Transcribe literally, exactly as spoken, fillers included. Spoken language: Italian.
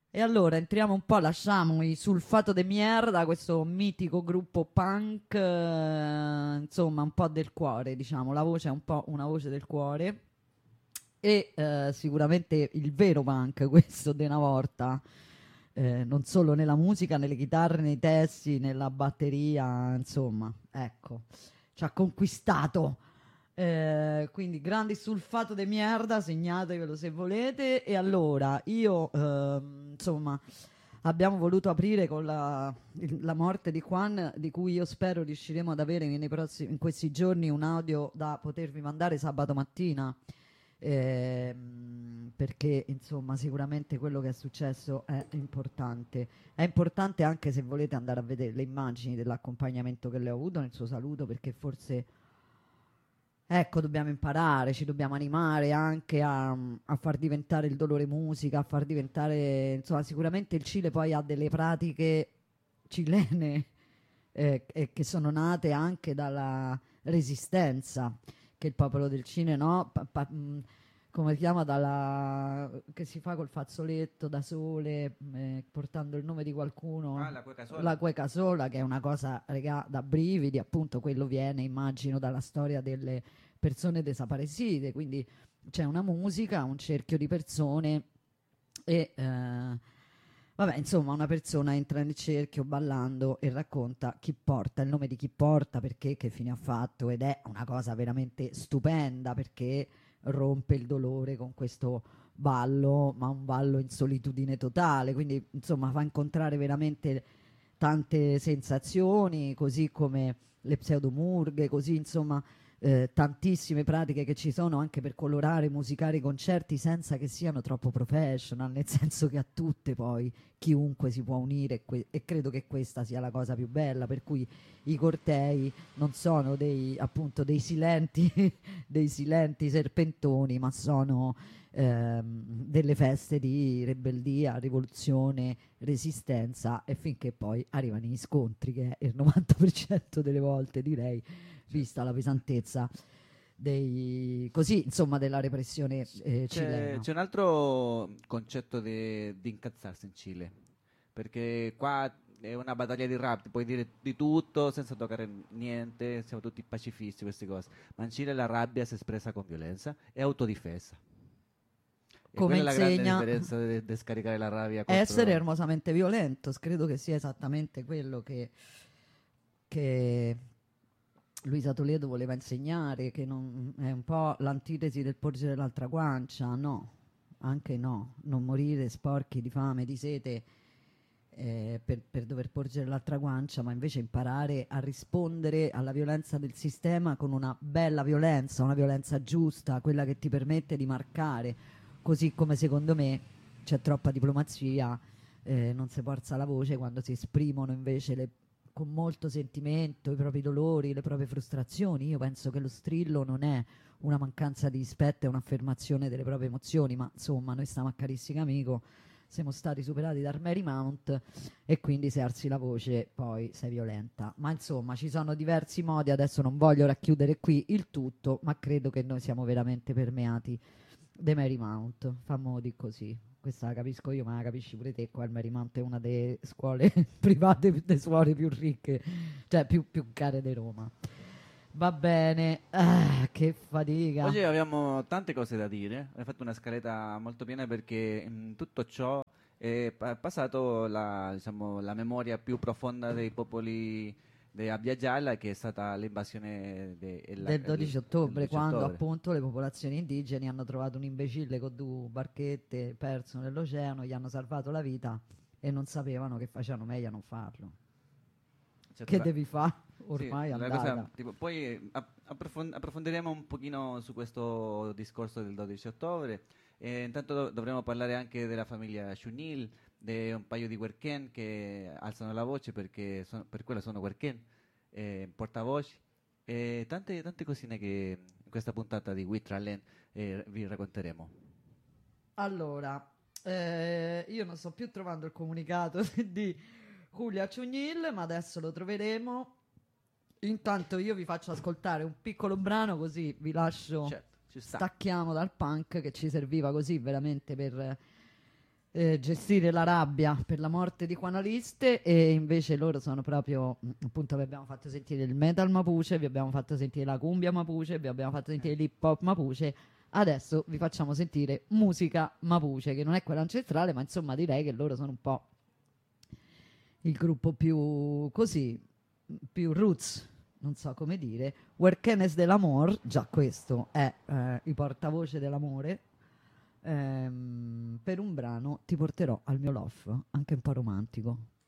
E allora entriamo un po', lasciamo i Sulfato de Mierda, questo mitico gruppo punk, eh, insomma, un po' del cuore, diciamo, la voce è un po' una voce del cuore. E eh, sicuramente il vero punk, questo di una volta, eh, non solo nella musica, nelle chitarre, nei testi, nella batteria, insomma, ecco, ci ha conquistato. Eh, quindi grandi Sulfato de Mierda, segnatevelo se volete. E allora io, ehm, insomma, abbiamo voluto aprire con la, il- la morte di Juan, di cui io spero riusciremo ad avere nei prossimi, in questi giorni un audio da potervi mandare sabato mattina. Ehm, perché insomma sicuramente quello che è successo è importante. È importante anche se volete andare a vedere le immagini dell'accompagnamento che le ho avuto nel suo saluto, perché forse ecco, dobbiamo imparare, ci dobbiamo animare anche a, a far diventare il dolore musica, a far diventare, insomma, sicuramente il Cile poi ha delle pratiche cilene eh, e che sono nate anche dalla resistenza che il popolo del Cile, no? Pa- pa- mh, come si chiama? Dalla, che si fa col fazzoletto da sole, eh, portando il nome di Ah, qualcuno, la cueca sola. la cueca sola, che è una cosa, regà, da brividi, appunto quello viene, immagino, dalla storia delle persone desaparecite, quindi c'è una musica, un cerchio di persone e eh, vabbè, insomma, una persona entra nel cerchio ballando e racconta chi porta, il nome di chi porta, perché, che fine ha fatto, ed è una cosa veramente stupenda perché rompe il dolore con questo ballo, ma un ballo in solitudine totale, quindi insomma fa incontrare veramente tante sensazioni, così come le pseudomurghe, così insomma eh, tantissime pratiche che ci sono anche per colorare, musicare i concerti senza che siano troppo professional, nel senso che a tutte poi chiunque si può unire e, que- e credo che questa sia la cosa più bella, per cui i cortei non sono dei, appunto, dei silenti, dei silenti serpentoni, ma sono ehm, delle feste di rebeldia, rivoluzione, resistenza e finché poi arrivano gli scontri, che è il novanta per cento delle volte, direi, vista la pesantezza dei, così, insomma, della repressione eh, C'è, cilena. c'è un altro concetto di, di incazzarsi in Cile, perché qua è una battaglia di rap, puoi dire di tutto senza toccare niente, siamo tutti pacifisti, queste cose, ma in Cile la rabbia si è espressa con violenza e autodifesa. E Come quella è la grande insegna differenza di scaricare la rabbia essere contro... ermosamente violento, credo che sia esattamente quello che, che Luisa Toledo voleva insegnare, che non, è un po' l'antitesi del porgere l'altra guancia, no, anche no, non morire sporchi di fame, di sete eh, per, per dover porgere l'altra guancia, ma invece imparare a rispondere alla violenza del sistema con una bella violenza, una violenza giusta, quella che ti permette di marcare, così come secondo me c'è troppa diplomazia, eh, non si forza la voce quando si esprimono invece le con molto sentimento i propri dolori, le proprie frustrazioni. Io penso che lo strillo non è una mancanza di rispetto, è un'affermazione delle proprie emozioni, ma insomma, noi stiamo a carissimo amico, siamo stati superati da Mary Mount e quindi se alzi la voce poi sei violenta. Ma insomma, ci sono diversi modi, adesso non voglio racchiudere qui il tutto, ma credo che noi siamo veramente permeati de Mary Mount, fammo di così. Questa la capisco io, ma la capisci pure te. Qua il Marymount è una delle scuole private, delle suore più ricche, cioè più, più care di Roma. Va bene, ah, che fatica. Oggi abbiamo tante cose da dire, hai fatto una scaletta molto piena perché in tutto ciò è pa- passato la, diciamo, la memoria più profonda dei popoli di Abbia Gialla, che è stata l'invasione de- e la- Del il- dodici del ottobre, dodici quando ottobre. appunto le popolazioni indigene hanno trovato un imbecille con due barchette perso nell'oceano, gli hanno salvato la vita e non sapevano che facevano meglio a non farlo. Certo, Che la- devi fare? sì, Ormai è la cosa, andata. tipo, poi eh, app- approfon- approfondiremo un pochino su questo discorso del dodici ottobre. E intanto do- dovremo parlare anche della famiglia Shunil, di un paio di Werken che alzano la voce perché sono- per quello sono Werken, eh, portavoci, e tante, tante cosine che in questa puntata di Witralen eh, vi racconteremo. Allora, eh, io non sto più trovando il comunicato di Julia Ciugnil, ma adesso lo troveremo. Intanto io vi faccio ascoltare un piccolo brano così vi lascio, Certo, ci sta. stacchiamo dal punk che ci serviva così veramente per eh, gestire la rabbia per la morte di Juan Aliste, e invece loro sono proprio, mm, appunto vi abbiamo fatto sentire il metal mapuche, vi abbiamo fatto sentire la cumbia mapuche, vi abbiamo fatto sentire l'hip hop mapuche. Adesso vi facciamo sentire musica mapuche, che non è quella ancestrale, ma insomma direi che loro sono un po' il gruppo più così, più roots, non so come dire. Huerquenes del Amor, già questo è eh, il portavoce dell'amore. Ehm, per un brano Ti porterò al mio loft, anche un po' romantico.